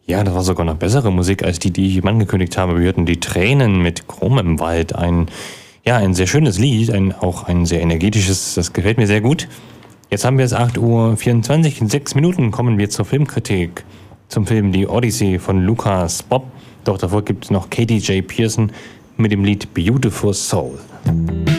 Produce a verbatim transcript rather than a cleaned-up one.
Ja, das war sogar noch bessere Musik als die, die ich ihm angekündigt habe. Wir hörten die Tränen mit Krumm im Wald. Ein, ja, ein sehr schönes Lied, ein, auch ein sehr energetisches, das gefällt mir sehr gut. Jetzt haben wir es acht Uhr vierundzwanzig, in sechs Minuten kommen wir zur Filmkritik. Zum Film Die Odyssey von Lucas Bob. Doch davor gibt es noch Katie J. Pearson mit dem Lied Beautiful Soul.